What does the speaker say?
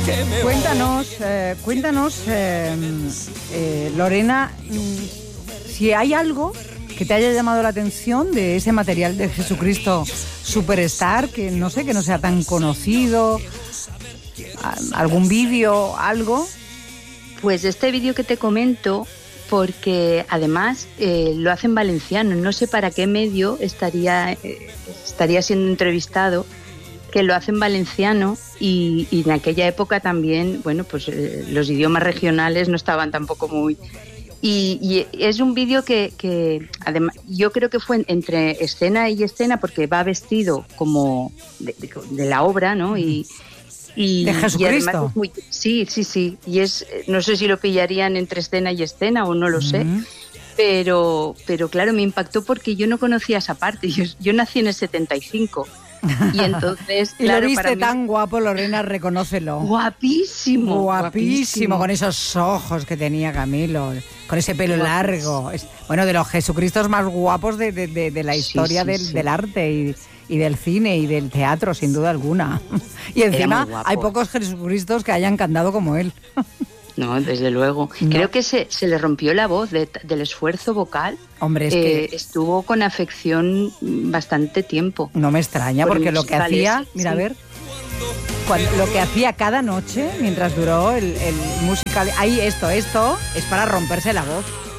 Cuéntanos, Lorena, si hay algo que te haya llamado la atención de ese material de Jesucristo Superstar, que no sea tan conocido, algún vídeo, algo. Pues este vídeo que te comento, porque además lo hace en valenciano, no sé para qué medio estaría siendo entrevistado, que lo hace en valenciano y en aquella época también, bueno, pues los idiomas regionales no estaban tampoco muy... Y es un vídeo que además yo creo que fue entre escena y escena, porque va vestido como de la obra, ¿no? Y de Jesucristo. Y además es muy, sí. Y no sé si lo pillarían entre escena y escena o no lo sé. Pero claro, me impactó porque yo no conocía esa parte. Yo nací en el 75. Y entonces, y claro, lo viste para mí, tan guapo, Lorena, reconócelo. Guapísimo. Con esos ojos que tenía Camilo, con ese pelo largo. Bueno, de los Jesucristos más guapos de la historia del arte y del cine y del teatro, sin duda alguna. Y encima hay pocos Jesucristos que hayan cantado como él. No, desde luego. No. Creo que se le rompió la voz del esfuerzo vocal. Hombre, es que estuvo con afección bastante tiempo. No me extraña, porque lo que hacía, mira, a ver, lo que hacía cada noche mientras duró el musical, ahí esto es para romperse la voz.